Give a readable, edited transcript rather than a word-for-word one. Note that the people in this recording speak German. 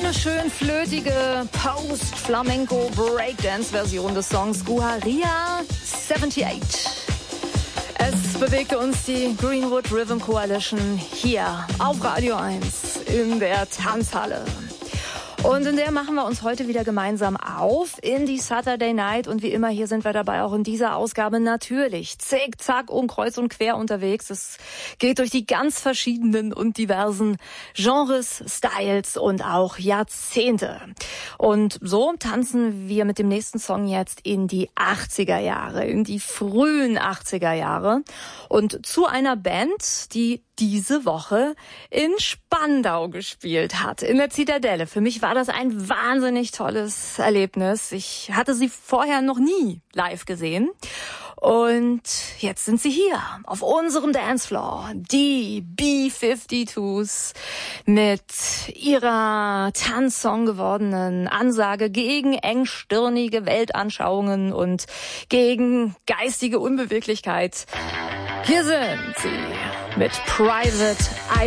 wunderschön flötige Post-Flamenco-Breakdance-Version des Songs Guarilla 78. Es bewegte uns die Greenwood Rhythm Coalition hier auf Radio 1 in der Tanzhalle. Und in der machen wir uns heute wieder gemeinsam auf in die Saturday Night. Und wie immer, hier sind wir dabei auch in dieser Ausgabe natürlich zick, zack und kreuz und quer unterwegs. Es geht durch die ganz verschiedenen und diversen Genres, Styles und auch Jahrzehnte. Und so tanzen wir mit dem nächsten Song jetzt in die 80er Jahre, in die frühen 80er Jahre. Und zu einer Band, die diese Woche in Spandau gespielt hat, in der Zitadelle. Für mich war das ein wahnsinnig tolles Erlebnis. Ich hatte sie vorher noch nie live gesehen. Und jetzt sind sie hier auf unserem Dancefloor. Die B-52s mit ihrer Tanzsong gewordenen Ansage gegen engstirnige Weltanschauungen und gegen geistige Unbeweglichkeit. Hier sind sie mit Private Eye.